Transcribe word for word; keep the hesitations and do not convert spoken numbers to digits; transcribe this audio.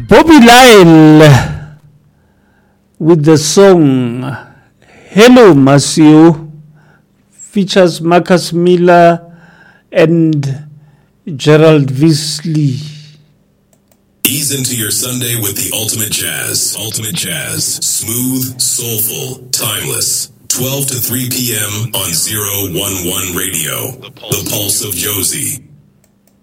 Bobby Lyle with the song Hello Masio, features Marcus Miller and Gerald Visley. Ease into your Sunday with the ultimate jazz. Ultimate jazz. Smooth, soulful, timeless. twelve to three p.m. on zero one one Radio. The Pulse of Josie.